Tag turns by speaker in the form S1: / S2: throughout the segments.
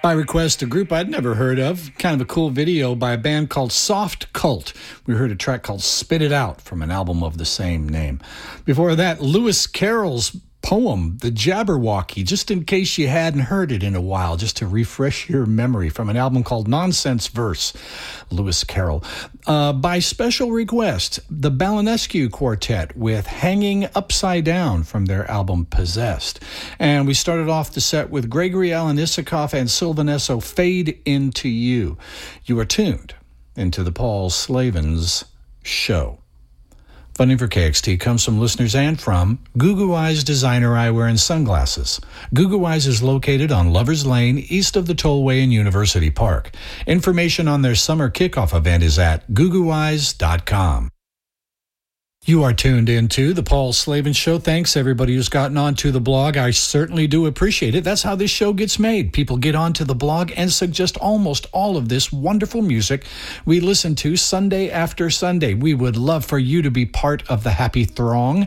S1: By request, a group I'd never heard of, kind of a cool video by a band called Soft Cult. We heard a track called Spit It Out from an album of the same name. Before that, Lewis Carroll's poem, The Jabberwocky, just in case you hadn't heard it in a while, just to refresh your memory, from an album called Nonsense Verse, Lewis Carroll. By special request, the Balanescu Quartet with Hanging Upside Down from their album Possessed. And we started off the set with Gregory Alan Isikoff and Sylvan Esso, Fade Into You. You are tuned into the Paul Slavens Show. Funding for KXT comes from listeners and from Goo Eyes Designer Eyewear and Sunglasses. Goo Eyes is located on Lovers Lane, east of the Tollway in University Park. Information on their summer kickoff event is at googooeyes.com. You are tuned into the Paul Slavens Show. Thanks, everybody who's gotten onto the blog. I certainly do appreciate it. That's how this show gets made. People get onto the blog and suggest almost all of this wonderful music we listen to Sunday after Sunday. We would love for you to be part of the happy throng.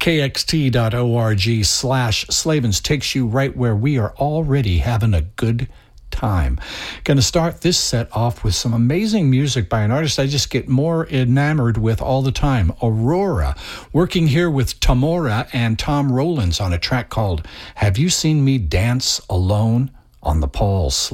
S1: KXT.org/Slavens takes you right where we are already having a good time. Going to start this set off with some amazing music by an artist I just get more enamored with all the time, Aurora, working here with Tamora and Tom Rowlands on a track called Have You Seen Me Dance Alone on the Paul